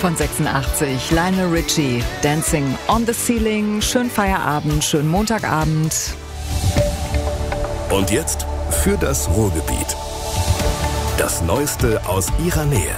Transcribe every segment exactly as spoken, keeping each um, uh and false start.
von sechsundachtzig, Lionel Richie, Dancing on the Ceiling. Schönen Feierabend, schönen Montagabend. Und jetzt für das Ruhrgebiet. Das Neueste aus ihrer Nähe.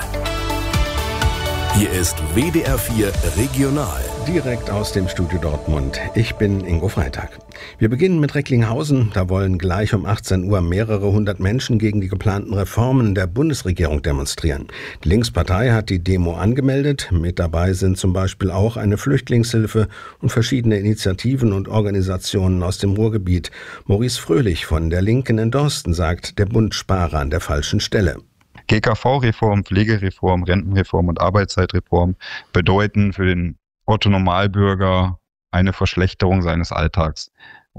Hier ist W D R vier Regional. Direkt aus dem Studio Dortmund. Ich bin Ingo Freitag. Wir beginnen mit Recklinghausen. Da wollen gleich um achtzehn Uhr mehrere hundert Menschen gegen die geplanten Reformen der Bundesregierung demonstrieren. Die Linkspartei hat die Demo angemeldet. Mit dabei sind zum Beispiel auch eine Flüchtlingshilfe und verschiedene Initiativen und Organisationen aus dem Ruhrgebiet. Maurice Fröhlich von der Linken in Dorsten sagt, der Bund spare an der falschen Stelle. G K V-Reform, Pflegereform, Rentenreform und Arbeitszeitreform bedeuten für den Otto-Normalbürger eine Verschlechterung seines Alltags.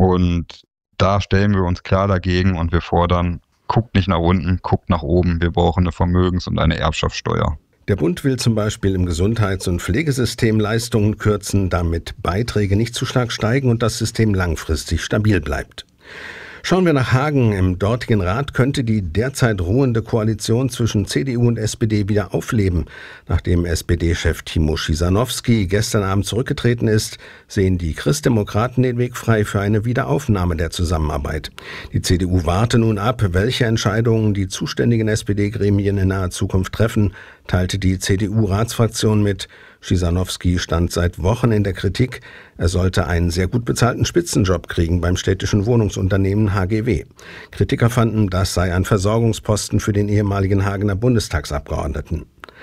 Und da stellen wir uns klar dagegen und wir fordern, guckt nicht nach unten, guckt nach oben. Wir brauchen eine Vermögens- und eine Erbschaftssteuer. Der Bund will zum Beispiel im Gesundheits- und Pflegesystem Leistungen kürzen, damit Beiträge nicht zu stark steigen und das System langfristig stabil bleibt. Schauen wir nach Hagen. Im dortigen Rat könnte die derzeit ruhende Koalition zwischen C D U und S P D wieder aufleben. Nachdem S P D-Chef Timo Schisanowski gestern Abend zurückgetreten ist, sehen die Christdemokraten den Weg frei für eine Wiederaufnahme der Zusammenarbeit. Die C D U warte nun ab, welche Entscheidungen die zuständigen S P D-Gremien in naher Zukunft treffen, teilte die C D U-Ratsfraktion mit. Schisanowski stand seit Wochen in der Kritik. Er sollte einen sehr gut bezahlten Spitzenjob kriegen beim städtischen Wohnungsunternehmen H G W. Kritiker fanden, das sei ein Versorgungsposten für den ehemaligen Hagener Bundestagsabgeordneten.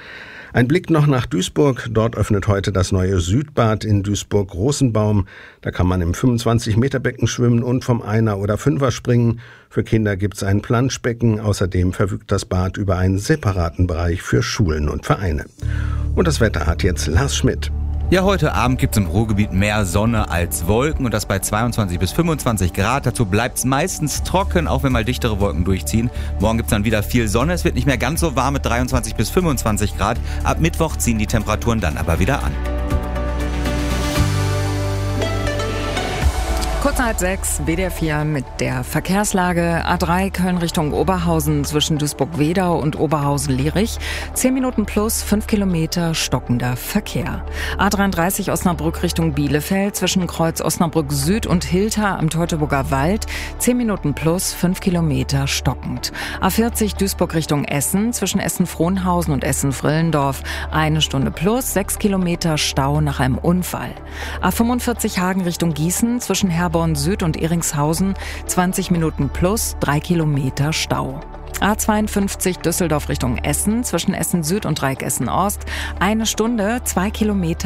Ein Blick noch nach Duisburg. Dort öffnet heute das neue Südbad in Duisburg-Rosenbaum. Da kann man im fünfundzwanzig Meter Becken schwimmen und vom Einer- oder Fünfer springen. Für Kinder gibt's ein Planschbecken. Außerdem verfügt das Bad über einen separaten Bereich für Schulen und Vereine. Und das Wetter hat jetzt Lars Schmidt. Ja, heute Abend gibt es im Ruhrgebiet mehr Sonne als Wolken und das bei zweiundzwanzig bis fünfundzwanzig Grad. Dazu bleibt es meistens trocken, auch wenn mal dichtere Wolken durchziehen. Morgen gibt es dann wieder viel Sonne. Es wird nicht mehr ganz so warm mit dreiundzwanzig bis fünfundzwanzig Grad. Ab Mittwoch ziehen die Temperaturen dann aber wieder an. Kurz nach halb sechs, W D R vier mit der Verkehrslage. A drei Köln Richtung Oberhausen zwischen Duisburg-Wedau und Oberhausen-Lierich. zehn Minuten plus, fünf Kilometer stockender Verkehr. A dreiunddreißig Osnabrück Richtung Bielefeld zwischen Kreuz Osnabrück Süd und Hilter am Teutoburger Wald. zehn Minuten plus, fünf Kilometer stockend. A vierzig Duisburg Richtung Essen zwischen Essen-Frohnhausen und Essen-Frillendorf. Eine Stunde plus, sechs Kilometer Stau nach einem Unfall. A fünfundvierzig Hagen Richtung Gießen zwischen Herborn Süd und Iringshausen, zwanzig Minuten plus, drei Kilometer Stau. A zweiundfünfzig Düsseldorf Richtung Essen zwischen Essen Süd und Dreieck Essen Ost, eine Stunde, zwei Kilometer